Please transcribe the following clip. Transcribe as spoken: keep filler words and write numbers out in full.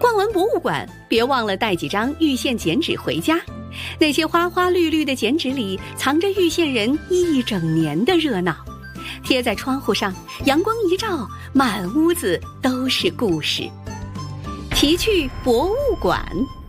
逛完博物馆，别忘了带几张玉县剪纸回家。那些花花绿绿的剪纸里，藏着玉县人一整年的热闹。贴在窗户上，阳光一照，满屋子都是故事。奇趣博物馆。